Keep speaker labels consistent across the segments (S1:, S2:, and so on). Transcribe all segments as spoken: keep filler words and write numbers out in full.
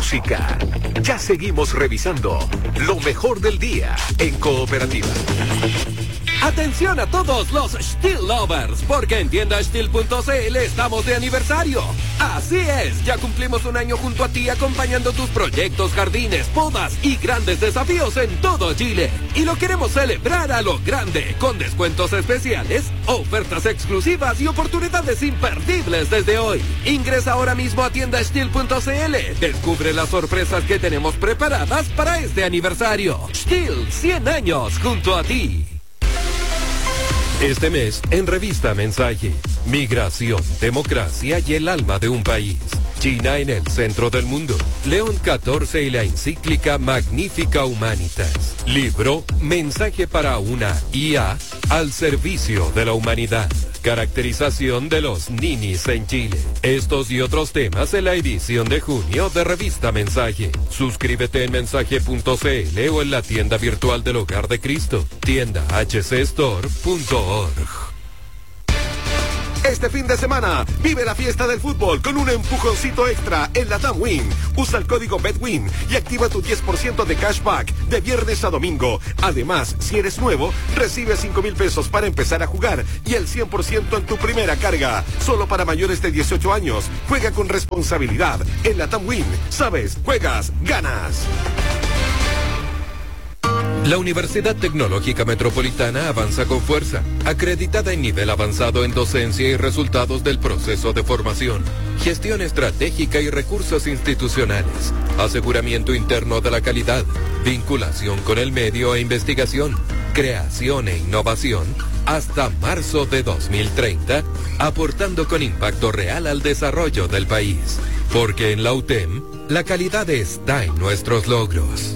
S1: música. Ya seguimos revisando lo mejor del día en Cooperativa.
S2: Atención a todos los Steel Lovers, porque en tienda steel punto c l estamos de aniversario. Así es, ya cumplimos un año junto a ti acompañando tus proyectos, jardines, podas y grandes desafíos en todo Chile. Y lo queremos celebrar a lo grande, con descuentos especiales, ofertas exclusivas y oportunidades imperdibles desde hoy. Ingresa ahora mismo a tienda steel punto c l. Descubre las sorpresas que tenemos preparadas para este aniversario. Steel, cien años junto a ti.
S3: Este mes, en Revista Mensaje, migración, democracia y el alma de un país. China en el centro del mundo. León catorce y la encíclica Magnifica Humanitas. Libro Mensaje para una I A al servicio de la humanidad. Caracterización de los ninis en Chile. Estos y otros temas en la edición de junio de Revista Mensaje. Suscríbete en mensaje punto c l o en la tienda virtual del Hogar de Cristo. Tienda h c store punto org.
S1: Este fin de semana, vive la fiesta del fútbol con un empujoncito extra en la TAMWIN. Usa el código BETWIN y activa tu diez por ciento de cashback de viernes a domingo. Además, si eres nuevo, recibe cinco mil pesos para empezar a jugar y el cien por ciento en tu primera carga. Solo para mayores de dieciocho años. Juega con responsabilidad. En la TAMWIN, sabes, juegas, ganas.
S3: La Universidad Tecnológica Metropolitana avanza con fuerza, acreditada en nivel avanzado en docencia y resultados del proceso de formación, gestión estratégica y recursos institucionales, aseguramiento interno de la calidad, vinculación con el medio e investigación, creación e innovación, hasta marzo de dos mil treinta, aportando con impacto real al desarrollo del país. Porque en la U T E M, la calidad está en nuestros logros.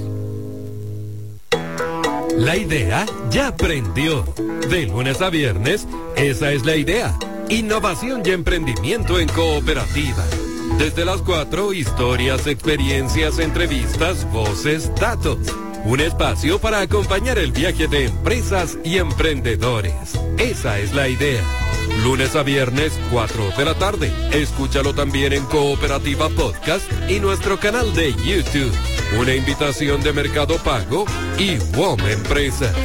S3: La idea ya prendió. De lunes a viernes, esa es la idea. Innovación y emprendimiento en Cooperativa. Desde las cuatro, historias, experiencias, entrevistas, voces, datos. Un espacio para acompañar el viaje de empresas y emprendedores. Esa es la idea. Lunes a viernes, cuatro de la tarde. Escúchalo también en Cooperativa Podcast y nuestro canal de YouTube. Una invitación de Mercado Pago y W O M Empresas.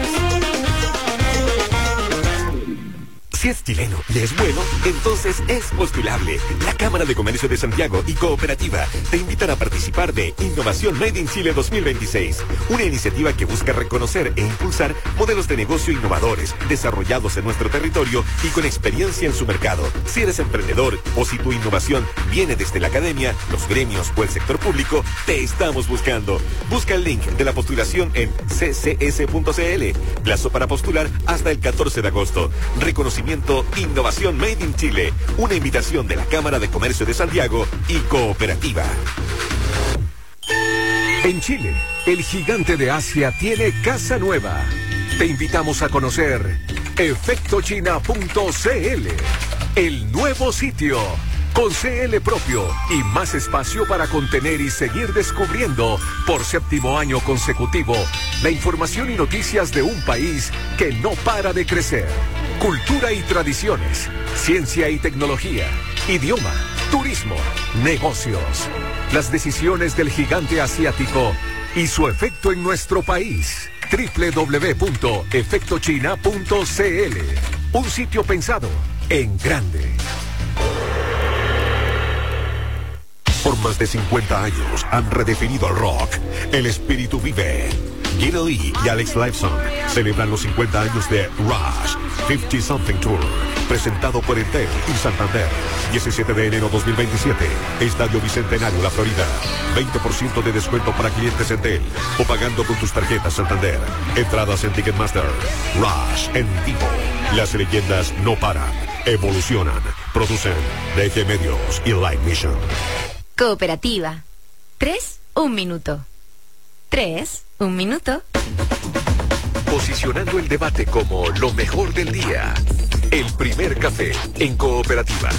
S1: Si es chileno y es bueno, entonces es postulable. La Cámara de Comercio de Santiago y Cooperativa te invitan a participar de Innovación Made in Chile dos mil veintiséis, una iniciativa que busca reconocer e impulsar modelos de negocio innovadores, desarrollados en nuestro territorio y con experiencia en su mercado. Si eres emprendedor o si tu innovación viene desde la academia, los gremios o el sector público, te estamos buscando. Busca el link de la postulación en c c s punto c l. Plazo para postular hasta el catorce de agosto. Reconocimiento Innovación Made in Chile, una invitación de la Cámara de Comercio de Santiago y Cooperativa. En Chile, el gigante de Asia tiene casa nueva. Te invitamos a conocer efecto china punto c l, el nuevo sitio con C L propio y más espacio para contener y seguir descubriendo por séptimo año consecutivo la información y noticias de un país que no para de crecer. Cultura y tradiciones, ciencia y tecnología, idioma, turismo, negocios. Las decisiones del gigante asiático y su efecto en nuestro país. doble u doble u doble u punto efecto china punto c l. Un sitio pensado en grande. Por más de cincuenta años han redefinido el rock. El espíritu vive. Geddy Lee y Alex Lifeson celebran los cincuenta años de Rush cincuenta Something Tour, presentado por Entel y Santander. diecisiete de enero dos mil veintisiete, Estadio Bicentenario, La Florida. veinte por ciento de descuento para clientes Entel o pagando con tus tarjetas Santander. Entradas en Ticketmaster. Rush en vivo. Las leyendas no paran, evolucionan. Producen D G Medios y Live Mission.
S4: Cooperativa. Tres, un minuto. Tres, un minuto.
S1: Posicionando el debate como lo mejor del día. El primer café en Cooperativa.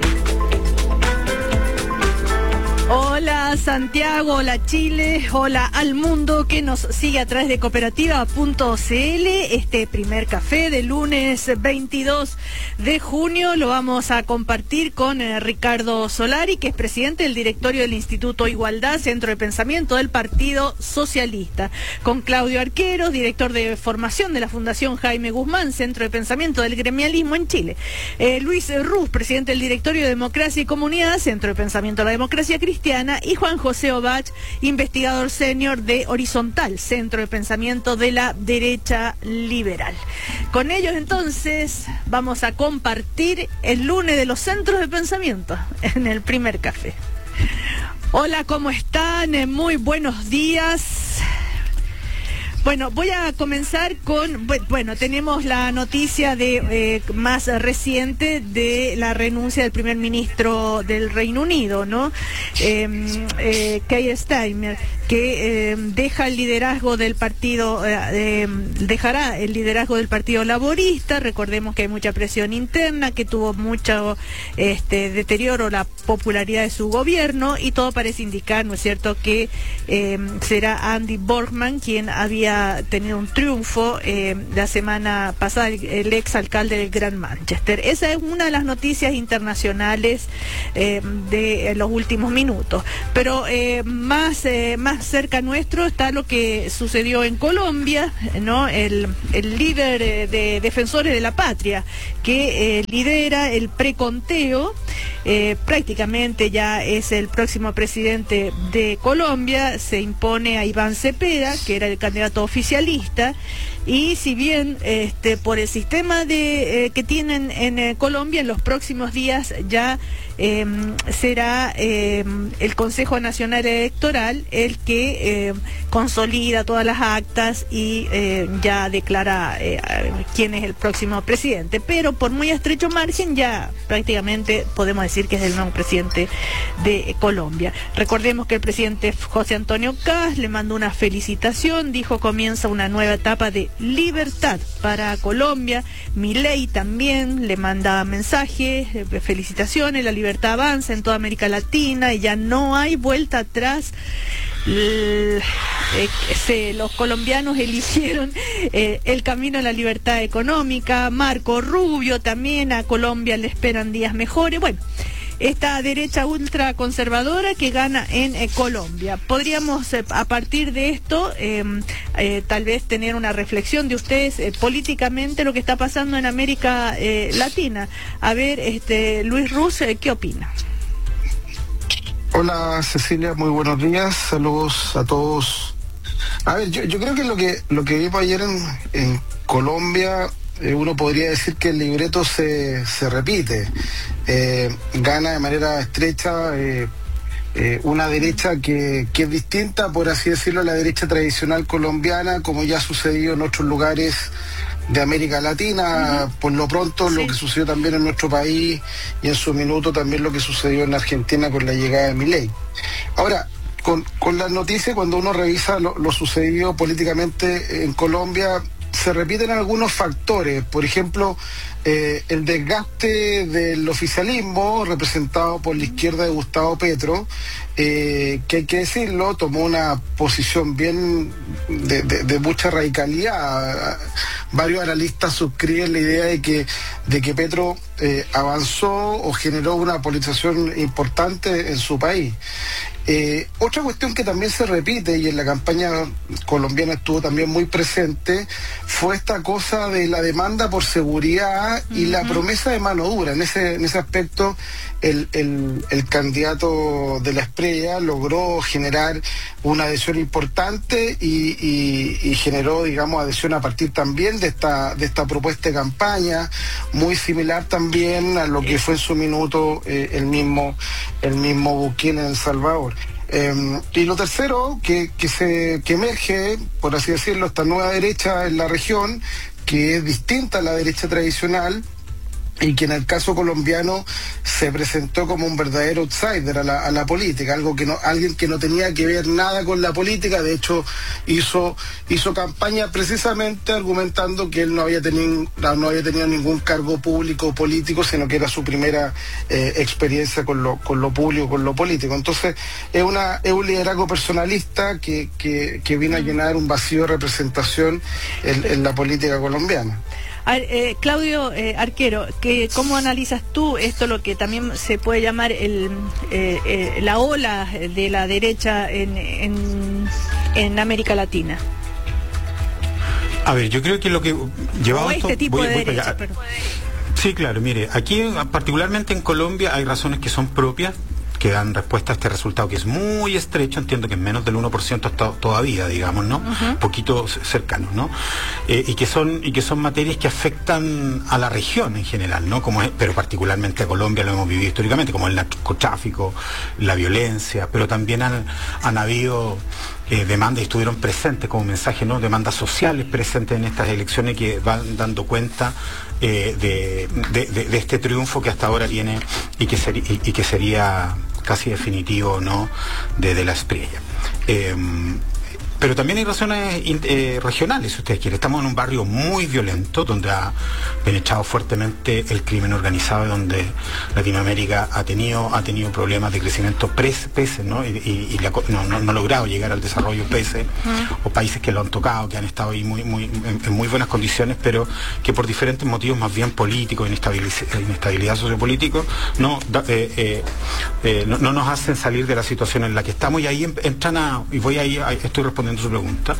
S5: Hola Santiago, hola Chile, hola al mundo que nos sigue a través de cooperativa punto c l. Este primer café del lunes veintidós de junio lo vamos a compartir con eh, Ricardo Solari, que es presidente del directorio del Instituto Igualdad, Centro de Pensamiento del Partido Socialista, con Claudio Arqueros, director de formación de la Fundación Jaime Guzmán, Centro de Pensamiento del Gremialismo en Chile, eh, Luis Ruz, presidente del directorio de Democracia y Comunidad, Centro de Pensamiento de la Democracia Cristiana, y Juan José Obach, investigador senior de Horizontal, Centro de Pensamiento de la Derecha Liberal. Con ellos entonces vamos a compartir el lunes de los centros de pensamiento en el primer café. Hola, ¿cómo están? Muy buenos días. Bueno, voy a comenzar con, bueno, tenemos la noticia de eh, más reciente de la renuncia del primer ministro del Reino Unido, ¿no? Eh, eh, Keir Starmer, que eh, deja el liderazgo del partido, eh, eh, dejará el liderazgo del Partido Laborista. Recordemos que hay mucha presión interna, que tuvo mucho este, deterioro la popularidad de su gobierno, y todo parece indicar, ¿no es cierto?, que eh, será Andy Borgman quien había tenido un triunfo eh, la semana pasada, el, el ex alcalde del Gran Manchester. Esa es una de las noticias internacionales eh, de los últimos minutos. Pero eh, más, eh, más cerca nuestro está lo que sucedió en Colombia, ¿no? El, el líder eh, de Defensores de la Patria, que eh, lidera el preconteo, eh, prácticamente ya es el próximo presidente de Colombia. Se impone a Iván Cepeda, que era el candidato oficialista, y si bien este por el sistema de eh, que tienen en eh, Colombia, en los próximos días ya eh, será eh, el Consejo Nacional Electoral el que eh, consolida todas las actas y eh, ya declara eh, quién es el próximo presidente, pero por muy estrecho margen ya prácticamente podemos decir que es el nuevo presidente de Colombia. Recordemos que el presidente José Antonio Kast le mandó una felicitación, dijo comienza una nueva etapa de libertad para Colombia. Milei también le manda mensajes, felicitaciones, la libertad avanza en toda América Latina y ya no hay vuelta atrás. L eh, se, los colombianos eligieron eh, el camino a la libertad económica. Marco Rubio también, a Colombia le esperan días mejores. Bueno, esta derecha ultraconservadora que gana en eh, Colombia. Podríamos, eh, a partir de esto, eh, eh, tal vez tener una reflexión de ustedes eh, políticamente lo que está pasando en América eh, Latina. A ver, este Luis Ruz, eh, ¿qué opina?
S6: Hola Cecilia, muy buenos días, saludos a todos. A ver, yo, yo creo que lo que lo que vimos ayer en, en Colombia, eh, uno podría decir que el libreto se, se repite. Eh, gana de manera estrecha eh, eh, una derecha que, que es distinta, por así decirlo, a la derecha tradicional colombiana, como ya ha sucedido en otros lugares de América Latina. Uh-huh. Por lo pronto, sí, lo que sucedió también en nuestro país, y en su minuto también lo que sucedió en Argentina con la llegada de Milei. Ahora, con, con las noticias, cuando uno revisa lo, lo sucedido políticamente en Colombia, se repiten algunos factores. Por ejemplo, eh, el desgaste del oficialismo representado por la izquierda de Gustavo Petro, eh, que hay que decirlo, tomó una posición bien de, de, de mucha radicalidad. Varios analistas suscriben la idea de que, de que Petro eh, avanzó o generó una politización importante en su país. Eh, otra cuestión que también se repite y en la campaña colombiana estuvo también muy presente fue esta cosa de la demanda por seguridad y uh-huh. la promesa de mano dura. En ese, en ese aspecto el, el, el candidato de la Espriella logró generar una adhesión importante y, y, y generó, digamos, adhesión a partir también de esta, de esta propuesta de campaña, muy similar también a lo que fue en su minuto eh, el mismo, el mismo Bukele en El Salvador. Eh, y lo tercero que, que se que emerge, por así decirlo, esta nueva derecha en la región, que es distinta a la derecha tradicional, y que en el caso colombiano se presentó como un verdadero outsider a la, a la política, algo que no, alguien que no tenía que ver nada con la política. De hecho hizo hizo campaña precisamente argumentando que él no había tenido no había tenido ningún cargo público o político, sino que era su primera eh, experiencia con lo con lo público, con lo político. Entonces es una es un liderazgo personalista que que, que vino a llenar un vacío de representación en, en la política colombiana.
S5: A ver, eh, Claudio eh, Arquero, que, ¿cómo analizas tú esto, lo que también se puede llamar el, eh, eh, la ola de la derecha en, en, en América Latina?
S7: A ver, yo creo que lo que llevado
S5: o este
S7: esto,
S5: tipo
S7: voy,
S5: de
S7: voy
S5: derecha, perdón.
S7: Sí, claro, mire, aquí particularmente en Colombia hay razones que son propias, que dan respuesta a este resultado que es muy estrecho, entiendo que es menos del uno por ciento hasta todavía, digamos, ¿no? Uh-huh. Poquito cercanos, ¿no? Eh, y que son y que son materias que afectan a la región en general, ¿no? Como es, pero particularmente a Colombia lo hemos vivido históricamente, como el narcotráfico, la violencia, pero también han, han habido eh, demandas y estuvieron presentes como mensaje, ¿no? Demandas sociales presentes en estas elecciones que van dando cuenta eh, de, de, de, de este triunfo que hasta ahora tiene y que, ser, y, y que sería casi definitivo, ¿no?, de, de la Espriella. Eh, pero también hay razones eh, regionales, si ustedes quieren. Estamos en un barrio muy violento, donde ha penetrado fuertemente el crimen organizado, donde Latinoamérica ha tenido ha tenido problemas de crecimiento pese, ¿no? Y, y, y la, no, no, no ha logrado llegar al desarrollo pese, uh-huh. o países que lo han tocado, que han estado ahí muy, muy, en, en muy buenas condiciones, pero que por diferentes motivos más bien políticos, inestabilidad, inestabilidad sociopolítica, no, eh, eh, eh, no, no nos hacen salir de la situación en la que estamos, y ahí entran a, y voy ahí, ahí estoy respondiendo su pregunta,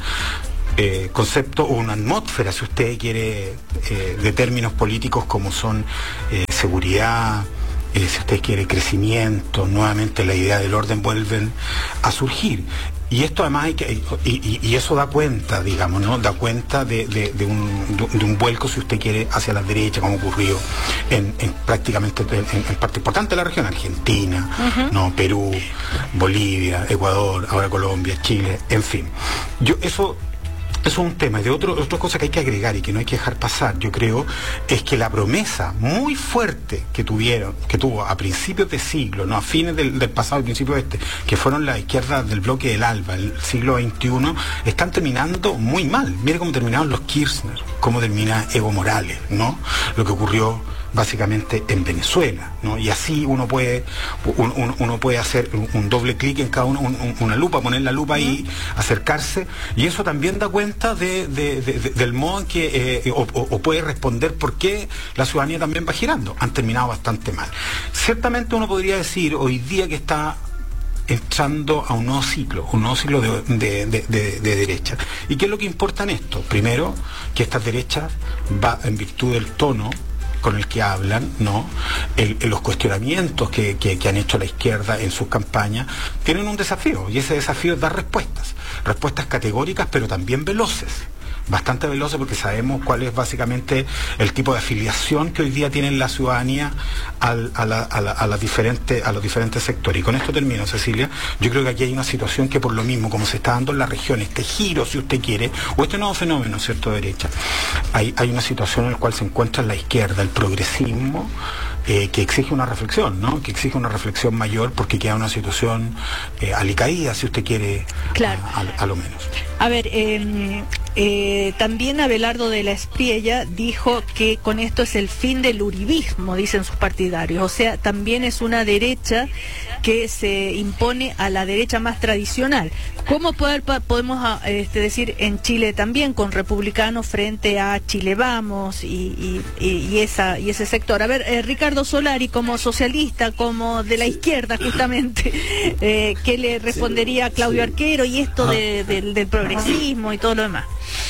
S7: eh, concepto o una atmósfera, si usted quiere, eh, de términos políticos como son eh, seguridad, eh, si usted quiere crecimiento, nuevamente la idea del orden vuelven a surgir. Y esto además hay que, y, y, y eso da cuenta, digamos, ¿no? Da cuenta de, de, de, un, de un vuelco, si usted quiere, hacia la derecha, como ocurrió en, en prácticamente en, en parte importante de la región, Argentina, uh-huh. no, Perú, Bolivia, Ecuador, ahora Colombia, Chile, en fin. Yo eso Eso es un tema. Y de otro, otra cosa que hay que agregar y que no hay que dejar pasar, yo creo, es que la promesa muy fuerte que tuvieron, que tuvo a principios de siglo, no a fines del, del pasado y principios de este, que fueron las izquierdas del bloque del ALBA, el siglo veintiuno, están terminando muy mal. Mire cómo terminaron los Kirchner, cómo termina Evo Morales, ¿no? Lo que ocurrió básicamente en Venezuela, ¿no? Y así uno puede un, un, uno puede hacer un, un doble clic en cada uno, un, un, una lupa, poner la lupa ahí, acercarse, y eso también da cuenta de, de, de, de, del modo en que eh, o, o puede responder por qué la ciudadanía también va girando. Han terminado bastante mal. Ciertamente uno podría decir hoy día que está entrando a un nuevo ciclo, un nuevo ciclo de, de, de, de, de derecha. ¿Y qué es lo que importa en esto? Primero, que estas derechas va en virtud del tono con el que hablan, ¿no? El, el, los cuestionamientos que, que, que han hecho la izquierda en sus campañas tienen un desafío, y ese desafío es dar respuestas, respuestas categóricas, pero también veloces. Bastante veloces, porque sabemos cuál es básicamente el tipo de afiliación que hoy día tiene la ciudadanía al, a, la, a, la, a, las diferentes, a los diferentes sectores. Y con esto termino, Cecilia. Yo creo que aquí hay una situación que, por lo mismo, como se está dando en la región, este giro, si usted quiere, o este nuevo fenómeno, ¿cierto?, de derecha, hay, hay una situación en la cual se encuentra la izquierda, el progresismo, Eh, que exige una reflexión, ¿no? Que exige una reflexión mayor, porque queda una situación eh, alicaída, si usted quiere,
S5: claro.
S7: a, a, a lo menos.
S5: A ver, eh, eh, también Abelardo de la Espriella dijo que con esto es el fin del uribismo, dicen sus partidarios. O sea, también es una derecha que se impone a la derecha más tradicional. ¿Cómo poder, podemos este, decir en Chile también, con republicanos frente a Chile Vamos y, y, y, esa, y ese sector? A ver, eh, Ricardo Solari, como socialista, como de la izquierda justamente, eh, ¿qué le respondería a Claudio sí. Arquero y esto de, de, del progresismo y todo lo demás?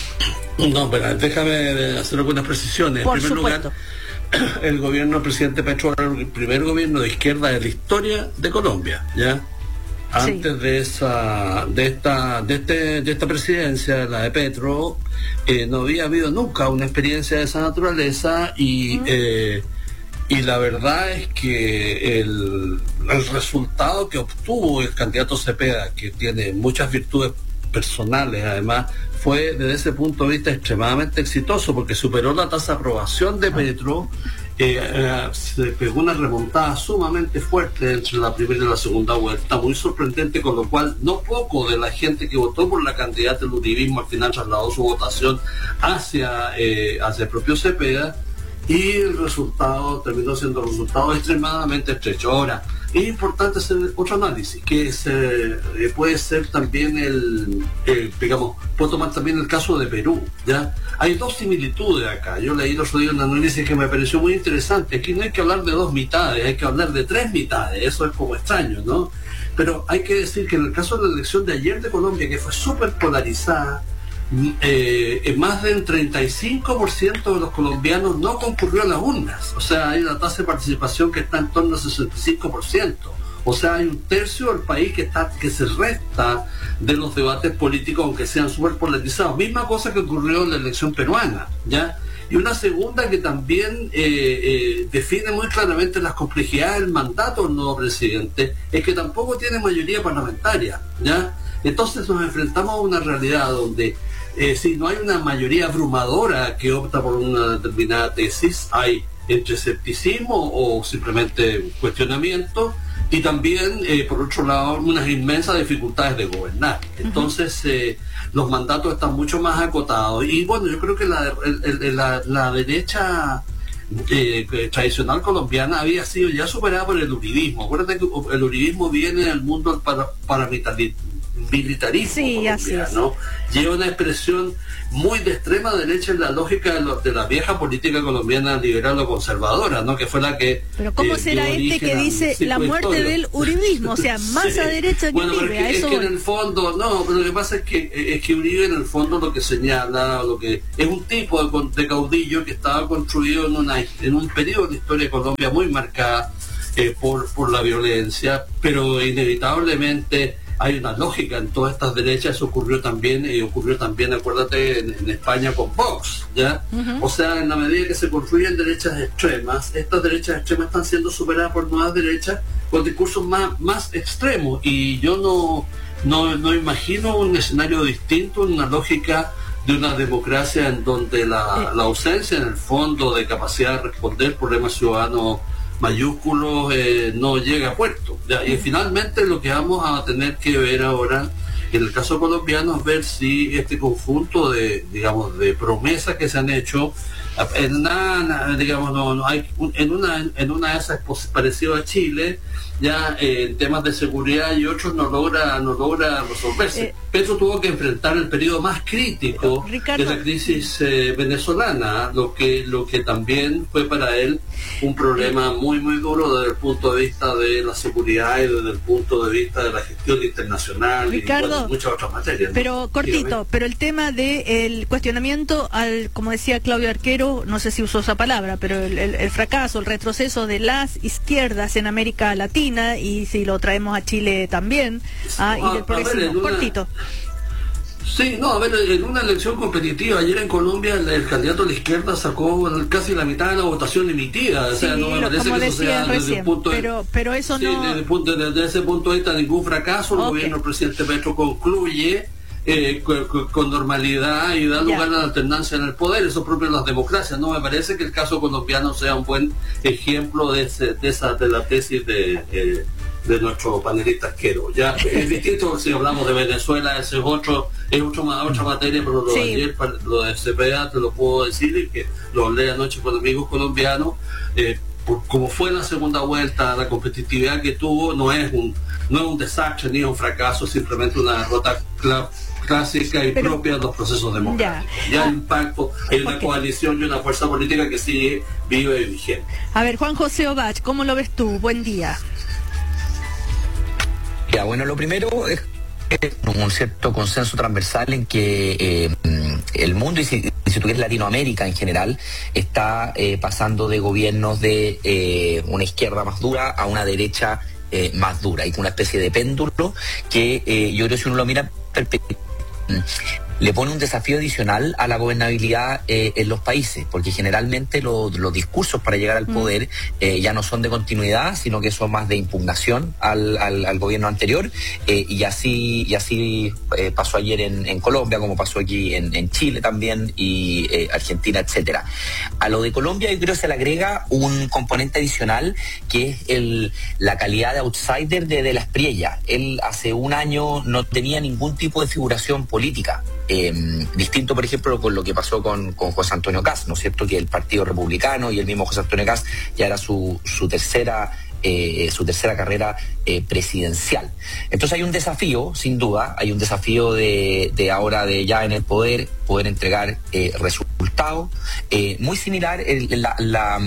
S8: No, pero déjame hacer algunas precisiones.
S5: Por
S8: en primer
S5: supuesto.
S8: lugar, el gobierno del presidente Petro era el primer gobierno de izquierda de la historia de Colombia, ¿ya? Antes sí. de esa, de esta, de este, de esta presidencia, la de Petro, eh, no había habido nunca una experiencia de esa naturaleza, y uh-huh. eh, y la verdad es que el, el resultado que obtuvo el candidato Cepeda, que tiene muchas virtudes personales además, fue desde ese punto de vista extremadamente exitoso, porque superó la tasa de aprobación de Petro eh, eh, se pegó una remontada sumamente fuerte entre la primera y la segunda vuelta, muy sorprendente, con lo cual no poco de la gente que votó por la candidata del uribismo al final trasladó su votación hacia, eh, hacia el propio Cepeda, y el resultado terminó siendo un resultado extremadamente estrecho. Ahora, es importante hacer otro análisis, que es, eh, puede ser también el, el, digamos, puedo tomar también el caso de Perú, ¿ya? Hay dos similitudes acá. Yo leí el otro día un análisis que me pareció muy interesante. Aquí no hay que hablar de dos mitades, hay que hablar de tres mitades. Eso es como extraño, ¿no? Pero hay que decir que en el caso de la elección de ayer de Colombia, que fue súper polarizada, Eh, más del treinta y cinco por ciento de los colombianos no concurrió a las urnas. O sea, hay una tasa de participación que está en torno al sesenta y cinco por ciento. O sea, hay un tercio del país que está que se resta de los debates políticos, aunque sean súper polarizados. Misma cosa que ocurrió en la elección peruana, ¿ya? Y una segunda que también eh, eh, define muy claramente las complejidades del mandato del nuevo presidente, es que tampoco tiene mayoría parlamentaria, ¿ya? Entonces nos enfrentamos a una realidad donde Eh, si no hay una mayoría abrumadora que opta por una determinada tesis, hay entre escepticismo o simplemente cuestionamiento, y también, eh, por otro lado, unas inmensas dificultades de gobernar. Entonces, eh, los mandatos están mucho más acotados. Y bueno, yo creo que la, el, el, la, la derecha eh, tradicional colombiana había sido ya superada por el uribismo. Acuérdate que el uribismo viene del mundo del para, paramilitarismo. militarismo
S5: sí,
S8: colombiano, lleva una expresión muy de extrema derecha en la lógica de, lo, de la vieja política colombiana liberal o conservadora, ¿no? Que fue la que...
S5: Pero ¿cómo
S8: eh,
S5: será este que dice la muerte
S8: historia.
S5: del uribismo? O sea, más sí. a derecha que
S8: bueno,
S5: Uribe, a
S8: es
S5: eso
S8: que
S5: voy.
S8: en el fondo, no, pero lo que pasa es que es que Uribe en el fondo lo que señala, lo que es un tipo de, de caudillo que estaba construido en una en un periodo de historia de Colombia muy marcada eh, por, por la violencia, pero inevitablemente hay una lógica en todas estas derechas. Eso ocurrió también, y eh, ocurrió también, acuérdate, en, en España con Vox, ¿ya? Uh-huh. O sea, en la medida que se construyen derechas extremas, estas derechas extremas están siendo superadas por nuevas derechas con discursos más, más extremos, y yo no, no, no imagino un escenario distinto, una lógica de una democracia en donde la, la ausencia, en el fondo, de capacidad de responder problemas ciudadanos mayúsculos eh, no llega a puerto. ¿Ya? Y finalmente lo que vamos a tener que ver ahora en el caso colombiano es ver si este conjunto de, digamos, de promesas que se han hecho en una, digamos, no, no hay en una en una de esas parecido a Chile, ya eh, en temas de seguridad y otros no logra no logra resolverse. Eh, Petro tuvo que enfrentar el periodo más crítico Ricardo, de la crisis eh, venezolana, lo que lo que también fue para él un problema muy muy duro desde el punto de vista de la seguridad y desde el punto de vista de la gestión internacional.
S5: Ricardo,
S8: y bueno, muchas otras materias, ¿no?
S5: Pero cortito, Dígame. Pero el tema de el cuestionamiento al, como decía Claudio Arquero, no sé si usó esa palabra, pero el, el, el fracaso, el retroceso de las izquierdas en América Latina, y si lo traemos a Chile también, ah,
S8: no,
S5: y del progresismo, una... cortito.
S8: Sí, no, a ver, en una elección competitiva, ayer en Colombia el, el candidato de la izquierda sacó casi la mitad de la votación emitida, o sea,
S5: sí,
S8: no me parece que eso sea
S5: recién,
S8: desde el punto de,
S5: pero, pero eso
S8: sí,
S5: no...
S8: desde, el punto, desde ese punto de vista ningún fracaso. El okay. gobierno del presidente Petro concluye eh, con, con normalidad y da lugar ya. a la alternancia en el poder. Eso es propio de las democracias. No me parece que el caso colombiano sea un buen ejemplo de, ese, de esa de la tesis de... Eh, de nuestro panelista Arquero. Ya es distinto si hablamos de Venezuela, ese es otro, es otro, otra materia, pero lo sí. de ayer, lo de Cepeda, te lo puedo decir, y que lo hablé anoche con amigos colombianos, eh, por, como fue la segunda vuelta, la competitividad que tuvo no es un, no es un desastre ni un fracaso, simplemente una derrota cl- clásica y pero, propia de los procesos democráticos. Ya, ya ah, el impacto, hay una okay. coalición y una fuerza política que sigue vive y vigente.
S5: A ver, Juan José Obach, ¿cómo lo ves tú? Buen día.
S9: Ya, bueno, lo primero es un cierto consenso transversal en que eh, el mundo, y si, y si tú quieres Latinoamérica en general, está eh, pasando de gobiernos de eh, una izquierda más dura a una derecha eh, más dura, y con una especie de péndulo que eh, yo creo que si uno lo mira le pone un desafío adicional a la gobernabilidad eh, en los países, porque generalmente lo, los discursos para llegar al poder eh, ya no son de continuidad, sino que son más de impugnación al, al, al gobierno anterior, eh, y así y así eh, pasó ayer en, en Colombia, como pasó aquí en, en Chile también, y eh, Argentina, etcétera. A lo de Colombia yo creo que se le agrega un componente adicional, que es el, la calidad de outsider de, de la Espriella. Él hace un año no tenía ningún tipo de figuración política. Eh, distinto, por ejemplo, con lo que pasó con, con José Antonio Kast, ¿no es cierto? Que el Partido Republicano y el mismo José Antonio Kast ya era su, su tercera eh, su tercera carrera eh, presidencial. Entonces hay un desafío, sin duda, hay un desafío de, de ahora de ya en el poder, poder entregar eh, resultados, eh, muy similar el, la, la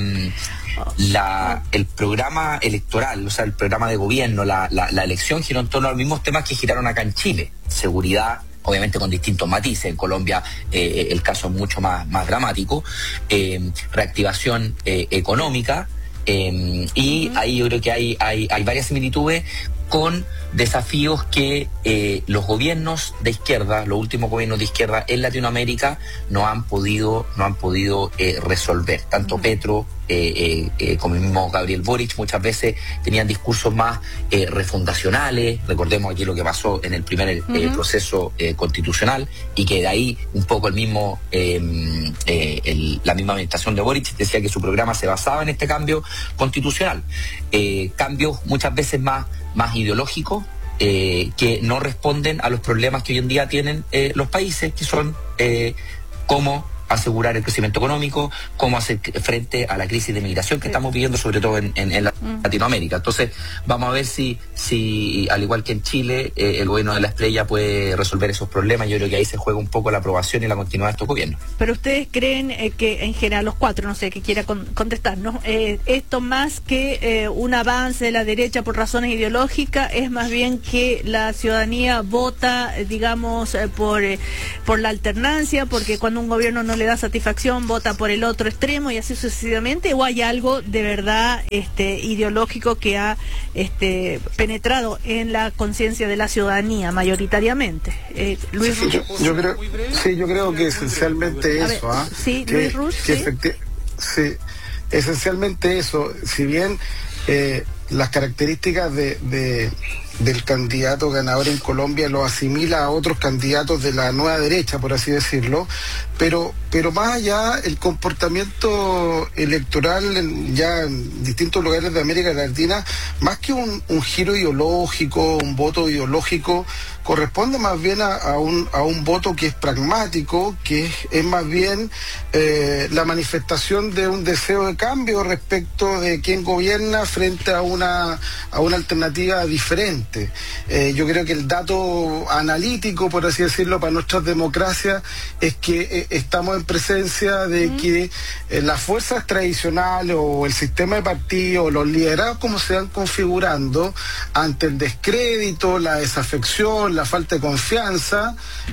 S9: La, el programa electoral, o sea, el programa de gobierno, la, la, la elección giró en torno a los mismos temas que giraron acá en Chile: seguridad, obviamente con distintos matices. En Colombia eh, el caso es mucho más, más dramático, eh, reactivación eh, económica, eh, y ahí yo creo que hay, hay, hay varias similitudes con desafíos que eh, los gobiernos de izquierda, los últimos gobiernos de izquierda en Latinoamérica no han podido, no han podido eh, resolver. Tanto uh-huh. Petro eh, eh, eh, como el mismo Gabriel Boric muchas veces tenían discursos más eh, refundacionales. Recordemos aquí lo que pasó en el primer uh-huh. eh, proceso eh, constitucional, y que de ahí un poco el mismo eh, eh, el, la misma administración de Boric decía que su programa se basaba en este cambio constitucional. Eh, cambios muchas veces más más ideológicos, eh, que no responden a los problemas que hoy en día tienen eh, los países, que son eh, cómo asegurar el crecimiento económico, cómo hacer frente a la crisis de migración que sí. estamos viviendo, sobre todo en, en, en mm. Latinoamérica. Entonces, vamos a ver si, si al igual que en Chile, eh, el gobierno de la Espriella puede resolver esos problemas. Yo creo que ahí se juega un poco la aprobación y la continuidad de estos gobiernos.
S5: Pero ustedes creen eh, que, en general, los cuatro, no sé, que quiera con, contestarnos, eh, esto más que eh, un avance de la derecha por razones ideológicas, es más bien que la ciudadanía vota, digamos, eh, por, eh, por la alternancia, porque cuando un gobierno no le da satisfacción, vota por el otro extremo y así sucesivamente, o hay algo de verdad este ideológico que ha este penetrado en la conciencia de la ciudadanía mayoritariamente? Eh, Luis
S6: sí, yo, yo creo, sí, yo creo que esencialmente eso, ¿ah?
S5: Sí,
S6: que,
S5: Luis Ruz,
S6: que
S5: ¿sí?
S6: efecti- sí, esencialmente eso, si bien eh, las características de, de del candidato ganador en Colombia lo asimila a otros candidatos de la nueva derecha, por así decirlo, pero pero más allá, el comportamiento electoral en, ya en distintos lugares de América Latina, más que un, un giro ideológico, un voto ideológico, corresponde más bien a, a, un, a un voto que es pragmático, que es, es más bien eh, la manifestación de un deseo de cambio respecto de quién gobierna frente a una, a una alternativa diferente. Eh, yo creo que el dato analítico, por así decirlo, para nuestras democracias es que eh, estamos en presencia de mm. que eh, las fuerzas tradicionales o el sistema de partidos, los liderazgos como se van configurando ante el descrédito, la desafección, la falta de confianza,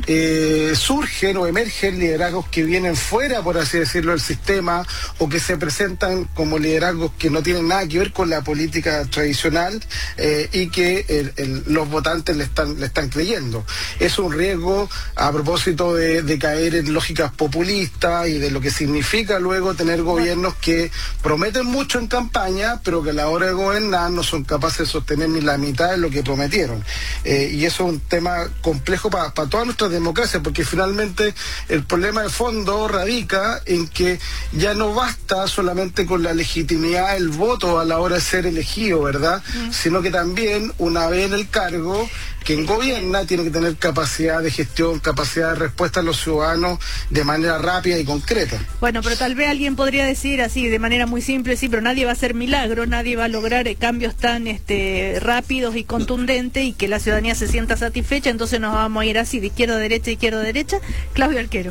S6: eh, surgen o emergen liderazgos que vienen fuera, por así decirlo, del sistema, o que se presentan como liderazgos que no tienen nada que ver con la política tradicional, eh, y que eh, El, el, los votantes le están le están creyendo. Es un riesgo a propósito de, de caer en lógicas populistas y de lo que significa luego tener gobiernos que prometen mucho en campaña, pero que a la hora de gobernar no son capaces de sostener ni la mitad de lo que prometieron. Eh, y eso es un tema complejo para pa todas nuestras democracias, porque finalmente el problema de fondo radica en que ya no basta solamente con la legitimidad del voto a la hora de ser elegido, ¿verdad? Mm. Sino que también, una vez en el cargo, quien gobierna tiene que tener capacidad de gestión, capacidad de respuesta a los ciudadanos de manera rápida y concreta.
S5: Bueno, pero tal vez alguien podría decir así de manera muy simple, sí, pero nadie va a hacer milagro, nadie va a lograr eh, cambios tan este rápidos y contundentes y que la ciudadanía se sienta satisfecha, entonces nos vamos a ir así de izquierda a derecha, izquierda a derecha. Claudio Arquero.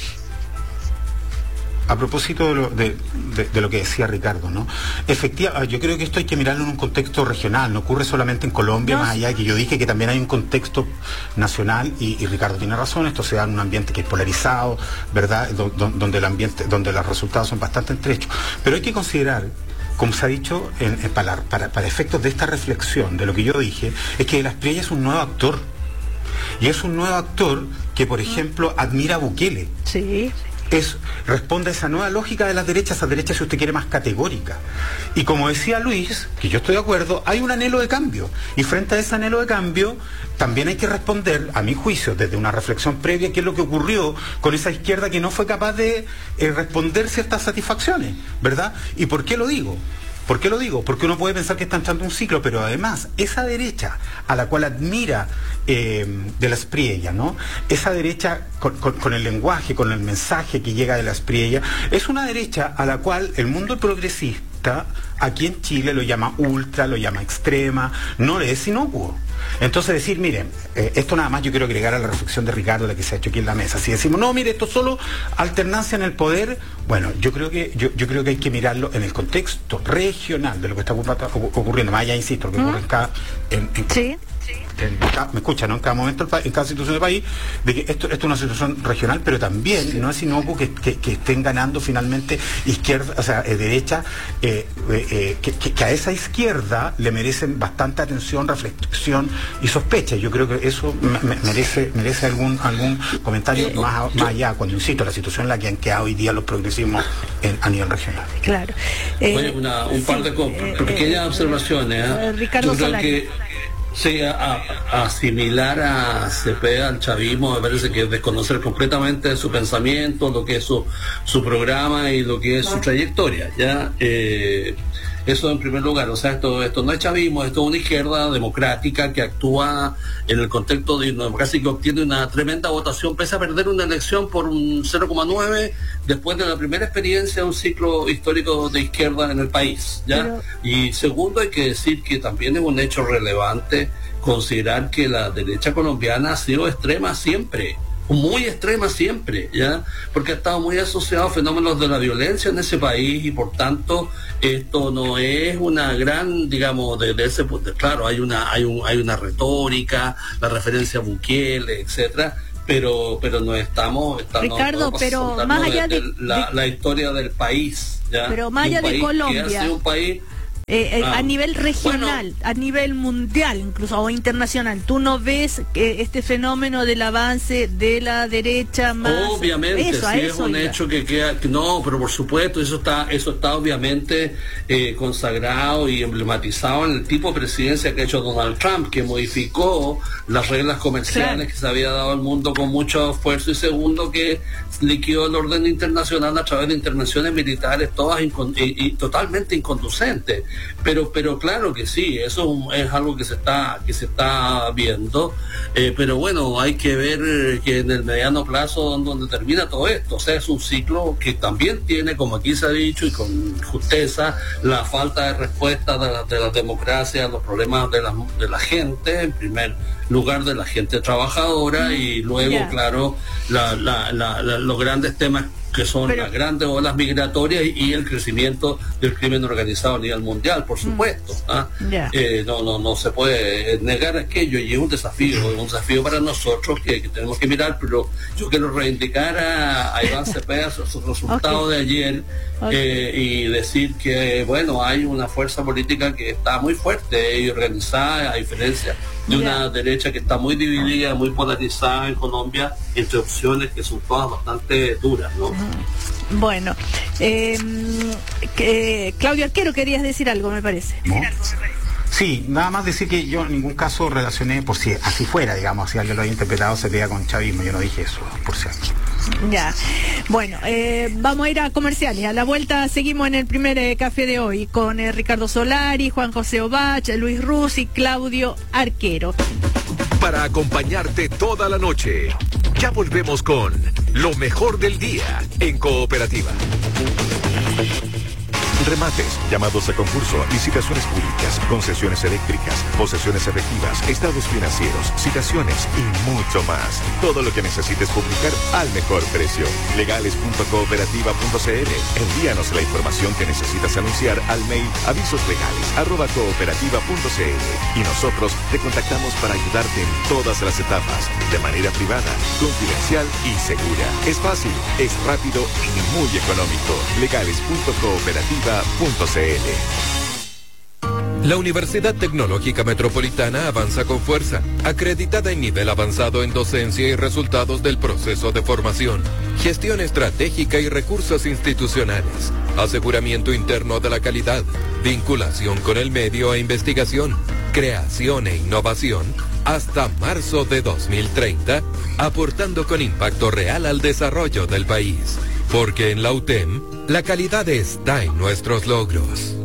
S7: A propósito de lo, de, de, de lo que decía Ricardo, ¿no? Efectivamente, yo creo que esto hay que mirarlo en un contexto regional, no ocurre solamente en Colombia, no. Más allá de que yo dije que también hay un contexto nacional, y, y Ricardo tiene razón, esto se da en un ambiente que es polarizado, ¿verdad? Do, do, donde el ambiente, donde los resultados son bastante estrechos. Pero hay que considerar, como se ha dicho, en, en, para, para, para efectos de esta reflexión, de lo que yo dije, es que la Espriella es un nuevo actor. Y es un nuevo actor que, por ejemplo, admira a Bukele.
S5: Sí.
S7: Es, responde a esa nueva lógica de las derechas, esa derecha, si usted quiere, más categórica. Y como decía Luis, que yo estoy de acuerdo, hay un anhelo de cambio. Y frente a ese anhelo de cambio, también hay que responder, a mi juicio, desde una reflexión previa, qué es lo que ocurrió con esa izquierda que no fue capaz de eh, responder ciertas satisfacciones, ¿verdad? ¿Y por qué lo digo? ¿Por qué lo digo? Porque uno puede pensar que está entrando un ciclo, pero además, esa derecha a la cual admira eh, de la Espriella, ¿no? Esa derecha con, con, con el lenguaje, con el mensaje que llega de la Espriella, es una derecha a la cual el mundo progresista, aquí en Chile, lo llama ultra, lo llama extrema, no le es inocuo. Entonces decir, miren, eh, esto nada más yo quiero agregar a la reflexión de Ricardo, la que se ha hecho aquí en la mesa. Si decimos, no, mire, esto solo alternancia en el poder, bueno, yo creo que yo, yo creo que hay que mirarlo en el contexto regional de lo que está ocurriendo, más allá, insisto, lo que ocurre en cada... En, en,
S5: sí.
S7: En, me escucha, ¿no? En cada momento, en cada situación del país, de que esto, esto es una situación regional, pero también sí. No es inocuo que, que, que estén ganando finalmente izquierda, o sea, eh, derecha, eh, eh, que, que, que a esa izquierda le merecen bastante atención, reflexión y sospecha. Yo creo que eso me, me, merece merece algún algún comentario eh, más, más allá, cuando insisto, la situación en la que han quedado hoy día los progresismos en, a nivel regional.
S5: Claro.
S8: Eh, Oye, una, un sí, par de eh, pequeñas eh, observaciones. ¿eh?
S5: Ricardo Solari.
S8: Sí, a, a asimilar a Cepeda, al chavismo, me parece que es desconocer completamente su pensamiento, lo que es su, su programa y lo que es su trayectoria, ¿ya? Eh, eso en primer lugar, o sea, esto, esto no es chavismo, esto es una izquierda democrática que actúa en el contexto de una democracia que obtiene una tremenda votación, pese a perder una elección por un cero coma nueve después de la primera experiencia de un ciclo histórico de izquierda en el país, ¿ya? Pero... Y segundo, hay que decir que también es un hecho relevante considerar que la derecha colombiana ha sido extrema siempre, muy extrema siempre, ¿ya? Porque ha estado muy asociado a fenómenos de la violencia en ese país y por tanto esto no es una gran, digamos, de, de ese punto, claro, hay una hay un hay una retórica, la referencia a Bukele, etcétera, pero pero no estamos, estamos
S5: Ricardo, no, pero más allá de, de,
S8: la, de la historia del país, ¿ya?
S5: Pero más allá de Colombia,
S8: que ha sido un país
S5: Eh, eh,
S8: ah,
S5: a nivel regional,
S8: bueno,
S5: a nivel mundial incluso, o internacional, ¿tú no ves eh, este fenómeno del avance de la derecha más?
S8: Obviamente,
S5: eso,
S8: sí, es
S5: eso,
S8: un
S5: oiga.
S8: hecho que queda, que no, pero por supuesto, eso está eso está obviamente eh, consagrado y emblematizado en el tipo de presidencia que ha hecho Donald Trump, que modificó las reglas comerciales, claro, que se había dado al mundo con mucho esfuerzo, y segundo, que liquidó el orden internacional a través de intervenciones militares, todas incon- y, y totalmente inconducentes. Pero pero claro que sí, eso es algo que se está que se está viendo, eh, pero bueno, hay que ver que en el mediano plazo donde termina todo esto, o sea, es un ciclo que también tiene, como aquí se ha dicho y con justeza, la falta de respuesta de la, de la democracia a los problemas de la, de la gente, en primer lugar de la gente trabajadora, mm, y luego, yeah. claro, la, la, la, la, los grandes temas que son Pero, las grandes olas migratorias y, y el crecimiento del crimen organizado a nivel mundial, por supuesto. ¿ah? Yeah. Eh, no, no, no se puede negar aquello, y es un desafío, es un desafío para nosotros que, que tenemos que mirar, pero yo quiero reivindicar a, a Iván Cepeda sus resultados okay. de ayer, okay. eh, y decir que, bueno, hay una fuerza política que está muy fuerte y organizada, a diferencia de una yeah. derecha que está muy dividida, muy polarizada en Colombia, entre opciones que son todas bastante duras, ¿no?
S5: Uh-huh. Bueno, eh, que, Claudio Arquero, querías decir algo, me parece.
S7: ¿No? Sí, nada más decir que yo en ningún caso relacioné, por si así fuera, digamos, si alguien lo había interpretado, se veía con chavismo, yo no dije eso, por cierto.
S5: Ya, bueno, eh, vamos a ir a comerciales. A la vuelta seguimos en el primer eh, café de hoy con eh, Ricardo Solari, Juan José Obach, Luis Ruz y Claudio Arquero.
S1: Para acompañarte toda la noche, ya volvemos con lo mejor del día en Cooperativa. Remates, llamados a concurso, licitaciones públicas, concesiones eléctricas, posesiones efectivas, estados financieros, citaciones y mucho más. Todo lo que necesites publicar al mejor precio. legales punto cooperativa punto c l. Envíanos la información que necesitas anunciar al mail avisoslegales arroba cooperativa punto c l y nosotros te contactamos para ayudarte en todas las etapas, de manera privada, confidencial y segura. Es fácil, es rápido y muy económico. legales punto cooperativa punto c l.
S3: La Universidad Tecnológica Metropolitana avanza con fuerza, acreditada en nivel avanzado en docencia y resultados del proceso de formación, gestión estratégica y recursos institucionales, aseguramiento interno de la calidad, vinculación con el medio e investigación, creación e innovación, hasta marzo de dos mil treinta, aportando con impacto real al desarrollo del país. Porque en la U T E M, la calidad está en nuestros logros.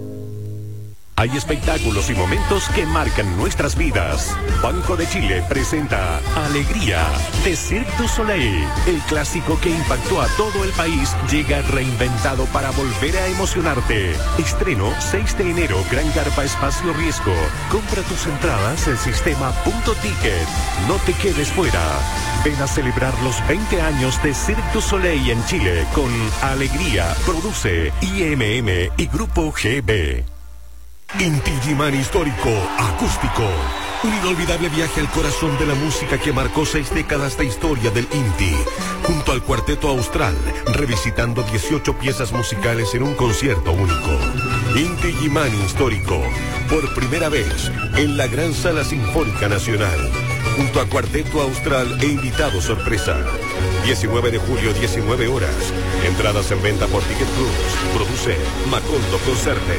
S10: Hay espectáculos y momentos que marcan nuestras vidas. Banco de Chile presenta Alegría de Cirque du Soleil. El clásico que impactó a todo el país llega reinventado para volver a emocionarte. Estreno seis de enero, Gran Carpa Espacio Riesgo. Compra tus entradas en sistema punto ticket. No te quedes fuera. Ven a celebrar los veinte años de Cirque du Soleil en Chile con Alegría. Produce I M M y Grupo G B.
S11: Inti Illimani Histórico Acústico. Un inolvidable viaje al corazón de la música que marcó seis décadas de historia del Inti. Junto al Cuarteto Austral, revisitando dieciocho piezas musicales en un concierto único. Inti Illimani Histórico, por primera vez en la Gran Sala Sinfónica Nacional. Junto a Cuarteto Austral e invitado sorpresa. diecinueve de julio, diecinueve horas. Entradas en venta por Ticket Plus. Produce Macondo Concerte.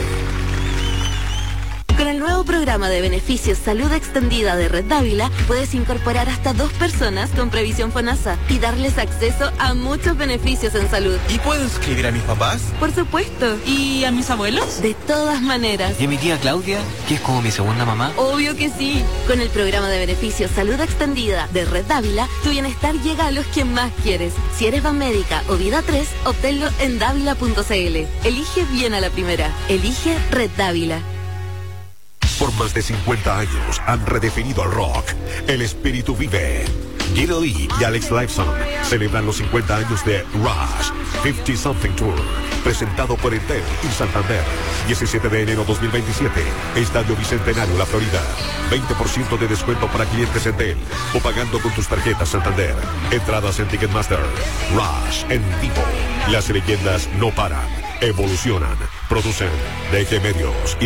S12: Con el nuevo programa de beneficios Salud Extendida de Red Dávila, puedes incorporar hasta dos personas con previsión FONASA y darles acceso a muchos beneficios en salud.
S13: ¿Y puedo inscribir a mis papás?
S12: Por supuesto.
S13: ¿Y a mis abuelos?
S12: De todas maneras.
S13: ¿Y a mi tía Claudia, que es como mi segunda mamá?
S12: Obvio que sí. Con el programa de beneficios Salud Extendida de Red Dávila, tu bienestar llega a los que más quieres. Si eres Banmédica o Vida tres, obténlo en dávila punto c l. Elige bien a la primera. Elige Red Dávila.
S11: Por más de cincuenta años han redefinido el rock. El espíritu vive. Guido Lee y Alex Lifeson celebran los cincuenta años de Rush cincuenta Something Tour, presentado por Entel y Santander. diecisiete de enero dos mil veintisiete, Estadio Bicentenario, La Florida. veinte por ciento de descuento para clientes Entel o pagando con tus tarjetas Santander. Entradas en Ticketmaster. Rush en vivo. Las leyendas no paran, evolucionan. Producen D G Medios y